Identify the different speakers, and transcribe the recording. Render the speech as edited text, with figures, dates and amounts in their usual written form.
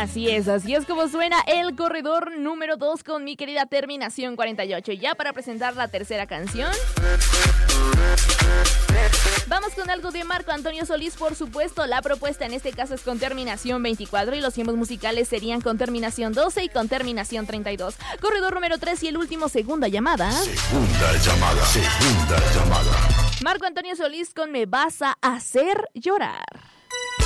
Speaker 1: Así es como suena el corredor número 2 con mi querida terminación 48. Y ya para presentar la tercera canción, vamos con algo de Marco Antonio Solís, por supuesto. La propuesta en este caso es con terminación 24 y los tiempos musicales serían con terminación 12 y con terminación 32. Corredor número 3 y el último, segunda llamada.
Speaker 2: Segunda llamada.
Speaker 1: Marco Antonio Solís con Me vas a hacer llorar.